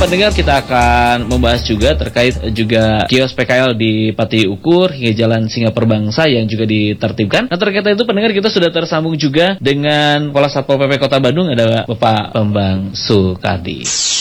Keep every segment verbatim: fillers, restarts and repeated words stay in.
pendengar, kita akan membahas juga terkait juga kios P K L di Pati Ukur hingga Jalan Singa Perbangsa yang juga ditertibkan. Nah, terkait itu pendengar, kita sudah tersambung juga dengan Kepala Satpol P P Kota Bandung, ada Bapak Bambang Sukardi.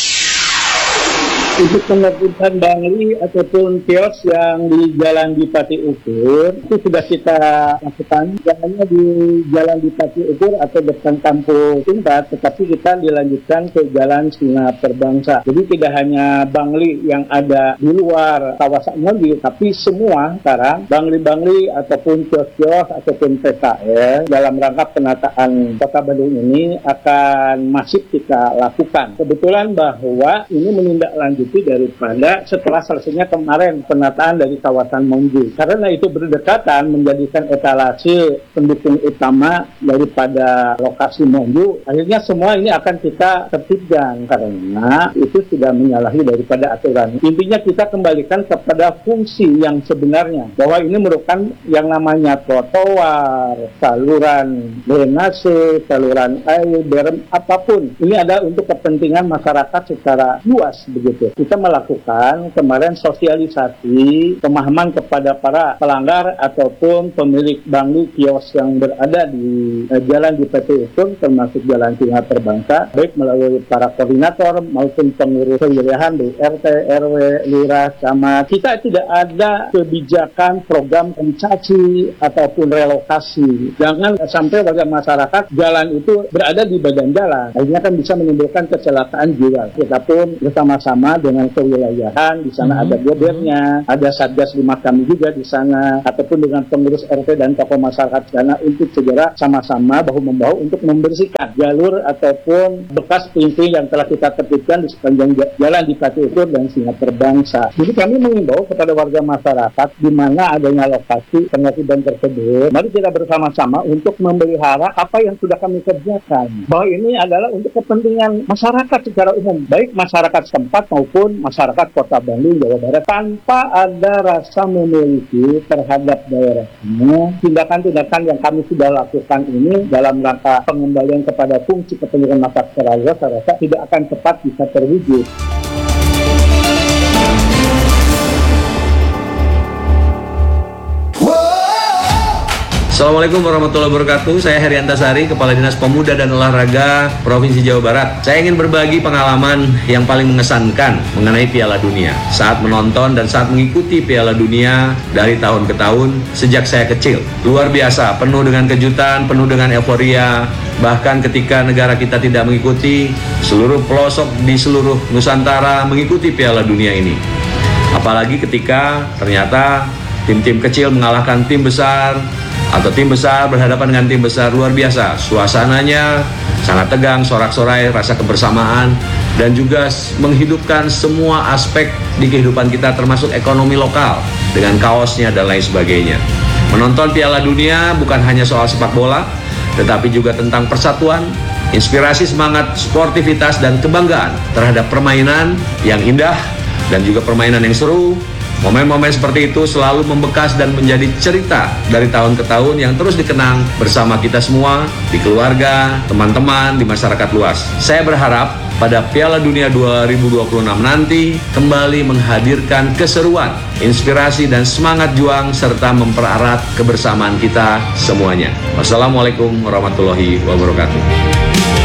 Untuk penertiban bangli ataupun kios yang di Jalan di Pati Ukur itu sudah kita lakukan, jangan di Jalan di Pati Ukur atau depan kampus Tingkat, tetapi kita dilanjutkan ke Jalan Singa Perbangsa. Jadi tidak hanya bangli yang ada di luar kawasan mobil, tapi semua sekarang bangli-bangli ataupun kios-kios ataupun P K L dalam rangka penataan Kota Bandung ini akan masif kita lakukan. Kebetulan bahwa ini menindaklanjuti daripada setelah selesainya kemarin penataan dari kawasan Monju. Karena itu berdekatan menjadikan etalase pendukung utama daripada lokasi Monju. Akhirnya semua ini akan kita tertibkan karena itu sudah menyalahi daripada aturan. Intinya kita kembalikan kepada fungsi yang sebenarnya, bahwa ini merupakan yang namanya trotoar, saluran drainase, saluran air, berem, apapun. Ini ada untuk kepentingan masyarakat secara luas begitu. Kita melakukan kemarin sosialisasi pemahaman kepada para pelanggar ataupun pemilik bangli kios yang berada di eh, Jalan di Pati Ukur termasuk Jalan Singa Perbangsa, baik melalui para koordinator maupun pengurus kewilayahan di R T, R W, lurah, camat. Kita tidak ada kebijakan program pencaci ataupun relokasi. Jangan sampai warga masyarakat jalan itu berada di badan jalan. Akhirnya kan bisa menimbulkan kecelakaan jiwa. Kita pun bersama-sama dengan kewilayahan, di sana hmm. ada gobernya, ada satgas lima kami juga di sana, ataupun dengan pengurus R T dan tokoh masyarakat di sana untuk segera sama-sama bahu-membahu untuk membersihkan jalur ataupun bekas puing-puing yang telah kita tertibkan di sepanjang Jalan di Pati Ukur dan Singa Perbangsa. Jadi kami mengimbau kepada warga masyarakat di mana adanya lokasi penertiban tersebut, mari kita bersama-sama untuk memelihara apa yang sudah kami kerjakan. Bahwa ini adalah untuk kepentingan masyarakat secara umum, baik masyarakat setempat maupun masyarakat Kota Bandung, Jawa Barat, tanpa ada rasa memiliki terhadap daerahnya. Tindakan-tindakan yang kami sudah lakukan ini dalam rangka pengembalian kepada fungsi kepentingan masyarakat secara luas, saya rasa tidak akan cepat bisa terwujud. Assalamualaikum warahmatullahi wabarakatuh. Saya Heri Antasari, Kepala Dinas Pemuda dan Olahraga Provinsi Jawa Barat. Saya ingin berbagi pengalaman yang paling mengesankan mengenai Piala Dunia. Saat menonton dan saat mengikuti Piala Dunia dari tahun ke tahun sejak saya kecil. Luar biasa, penuh dengan kejutan, penuh dengan euforia. Bahkan ketika negara kita tidak mengikuti, seluruh pelosok di seluruh Nusantara mengikuti Piala Dunia ini. Apalagi ketika ternyata tim-tim kecil mengalahkan tim besar, atau tim besar berhadapan dengan tim besar. Luar biasa, suasananya sangat tegang, sorak-sorai, rasa kebersamaan, dan juga menghidupkan semua aspek di kehidupan kita termasuk ekonomi lokal dengan kaosnya dan lain sebagainya. Menonton Piala Dunia bukan hanya soal sepak bola, tetapi juga tentang persatuan, inspirasi, semangat, sportivitas, dan kebanggaan terhadap permainan yang indah dan juga permainan yang seru. Momen-momen seperti itu selalu membekas dan menjadi cerita dari tahun ke tahun yang terus dikenang bersama kita semua, di keluarga, teman-teman, di masyarakat luas. Saya berharap pada Piala Dunia dua ribu dua puluh enam nanti kembali menghadirkan keseruan, inspirasi, dan semangat juang serta mempererat kebersamaan kita semuanya. Wassalamualaikum warahmatullahi wabarakatuh.